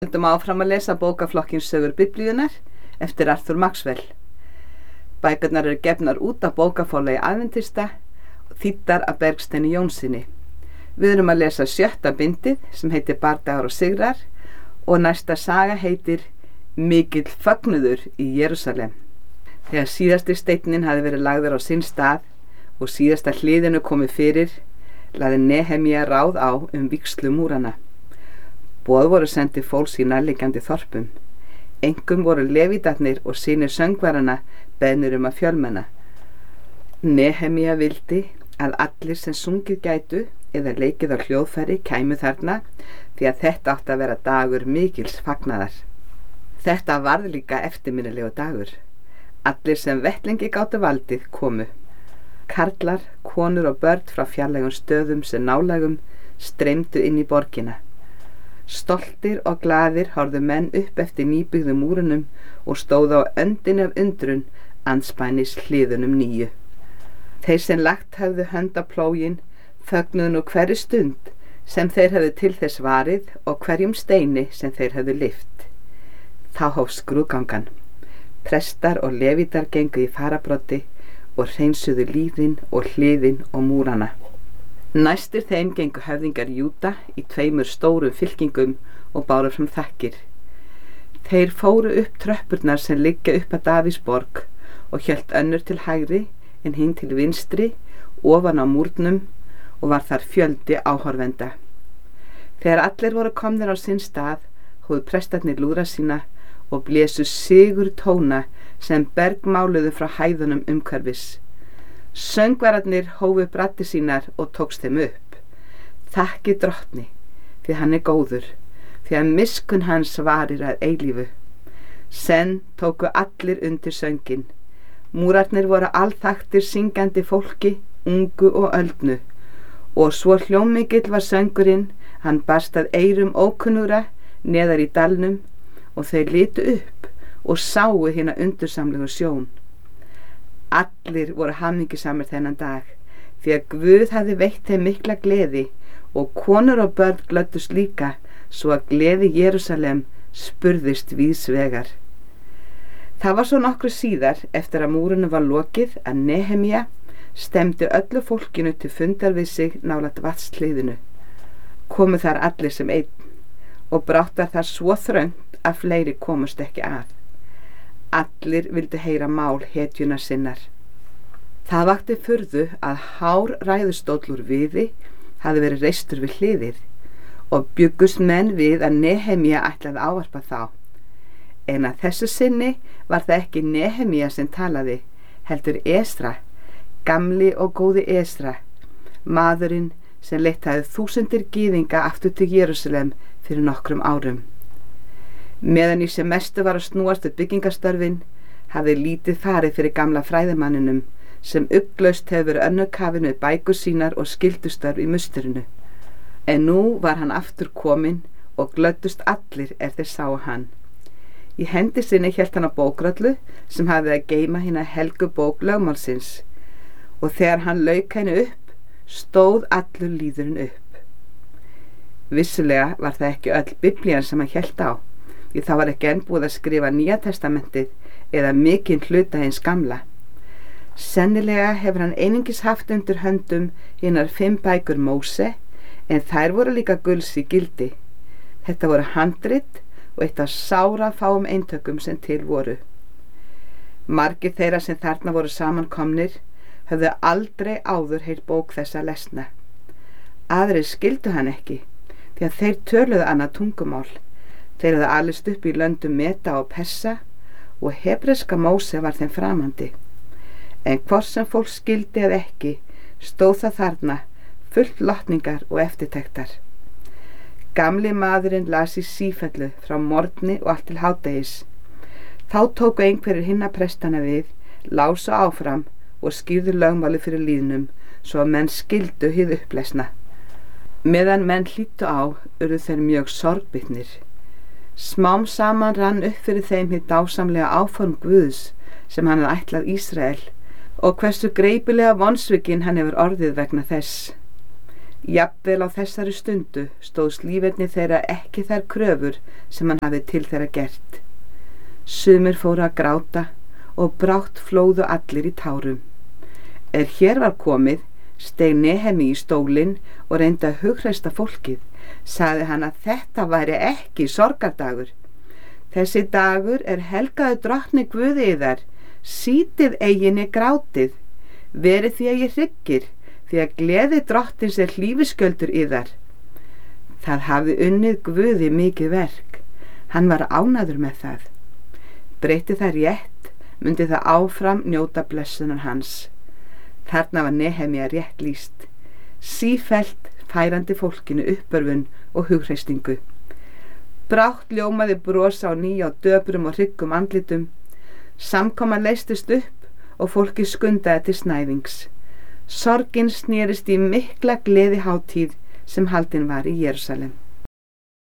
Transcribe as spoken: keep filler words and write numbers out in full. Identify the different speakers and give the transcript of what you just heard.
Speaker 1: Höldum áfram að lesa bókaflokkinn Sögur Biblíunnar eftir Arthur Maxwell. Bækurnar eru gefnar út af bókaforlagi Aðventista og þýddar af Bergsteini Jónssyni. Við erum að lesa sjötta bindið sem heitir Bardagar og sigrar og næsta saga heitir Mikill fögnuður í Jerúsalem. Þegar síðasti steinninn hafði verið lagður á sinn stað og síðasta hliðinu komið fyrir, lagði Nehemía ráð á um vígslu múrana. Boð voru sendið fólks í nærliggjandi þorpum. Einkum voru levítarnir og synir söngvarana beðnir um að fjölmenna. Nehemía vildi að allir sem sungið gætu eða leikið á hljóðfæri kæmu þarna því að þetta átti að vera dagur mikils fagnaðar. Þetta varð líka eftirminnilegu dagur. Allir sem vettlingi gátu valdið komu. Karlar, konur og börn frá fjarlægum stöðum sem nálægum streymdu inn í borgina. Stoltir og glaðir horfðu menn upp eftir nýbyggðu múrunum og stóðu á öndinni af undrun andspænis hliðunum nýju. Þeir sem lagt höfðu hönd á plóginn fögnuðu nú hverri stund sem þeir höfðu til þess varið og hverjum steini sem þeir höfðu lyft. Þá hófst skrúðgangan. Prestar og levítar gengu í farabroddi og hreinsuðu líðin og hliðin og múrana. Næstir þeim gengu höfðingar Júda í tveimur stórum fylkingum og báru fram þakkir. Þeir fóru upp tröppurnar sem liggja upp að Davíðsborg og hélt önnur til hægri en hinn til vinstri ofan á múrnum og var þar fjöldi áhorfenda. Þegar allir voru komnir á sinn stað hófu prestarnir lúðra sína og blésu sigur tóna sem bergmáluðu frá hæðunum umhverfis. Söngvararnir hófu upp raddir sínar og tókst þeim upp. Þakki drottni, því hann er góður, því að miskunn hans varir að eilífu. Senn tóku allir undir sönginn. Múrarnir voru alþaktir syngandi fólki, ungu og öldnu, og svo hljómmikill var söngurinn, hann barst að eyrum ókunnugra neðar í dalnum og þeir litu upp og sáu hina undursamlegu sjón. Allir voru hamingjusamir þennan dag, því að Guð hafði veitt þeim mikla gleði og konur og börn glöddust líka, svo að gleði Jerúsalem spurðist víðsvegar. Það var svo nokkru síðar, eftir að múrunum var lokið, að Nehemía stemdi öllu fólkinu til fundar við sig nálægt vatnshliðinu. Komu þar allir sem einn og brátt var þar svo þröngt að fleiri komust ekki að. Allir vildu heyra mál hetjunar sinnar. Það vakti furðu að hár ræðustóll úr viði hafði verið reistur við hliðið og bjuggust menn við að Nehemía ætlaði ávarpa þá. En að þessu sinni var það ekki Nehemía sem talaði, heldur Esra, gamli og góði Esra, maðurinn sem leitt hafði þúsundir gyðinga aftur til Jerúsalem fyrir nokkrum árum. Meðan í sem mestu var að snúast við byggingarstörfin, hafði lítið farið fyrir gamla fræðimanninum sem ugglaust hefur verið önnur kafin við bækur sínar og skyldustörf í musturinu. En nú var hann aftur kominn og glöddust allir er þeir sáu hann. Í hendi sinni hélt hann á bókröllu sem hafði að geyma hina helgu bók lögmálsins og þegar hann lauk henni upp, stóð allur líðurinn upp. Vissulega var það ekki öll Biblían sem hann hélt á, því það var ekki enn búið að skrifa Nýja testamentið eða mikinn hluta hins gamla. Sennilega hefur hann einungis haft undir höndum hinar fimm bækur Móse, en þær voru líka gulls í gildi. Þetta voru handrit og eitt af sára fáum eintökum sem til voru. Margir þeirra sem þarna voru samankomnir höfðu aldrei áður heyrt bók þessa lesna. Aðrir skildu hann ekki, því að þeir töluðu annað tungumál. Þeir hafði alist upp í löndum Meda og Persa og hebreska Móse var þeim framandi. En hvort sem fólk skildi eða ekki, stóð það þarna, fullt lotningar og eftirtektar. Gamli maðurinn las í sífellu frá morgni og allt til hádegis. Þá tóku einhverjir hinna prestana við, lásu áfram og skýrðu lögmáli fyrir lýðnum, svo að menn skildu hið upplesna. Meðan menn hlýttu á, urðu þeir mjög sorgbitnir. Smám saman rann upp fyrir þeim hið dásamlega áform Guðs sem hann hafði ætlað Ísrael og hversu greipilega vonsvikinn hann hefur orðið vegna þess. Jafnvel á þessari stundu stóðst líferni þeirra ekki þær kröfur sem hann hafði til þeirra gert. Sumir fóru að gráta og brátt flóðu allir í tárum. Er hér var komið, steig Nehemi í stólinn og reyndi að hughreysta fólkið. Sagði hann að þetta væri ekki sorgardagur. Þessi dagur er helgaður drottni Guði yðar, sítið eiginni grátið, verið því að ég hryggir, því að gleði drottins er hlífiskjöldur yðar. Það hafði unnið Guði mikið verk, hann var ánægður með það. Breyti það rétt, mundi það áfram njóta blessunar hans. Þarna var Nehemía rétt lýst, sífellt færandi fólkinu uppörfun og hughreysingu. Brátt ljómaði brosa á ný á döprum og hryggum andlitum, samkoman leystist upp og fólki skundaði til snæðings. Sorgin snerist í mikla gleði hátíð sem haldin var í Jerúsalem.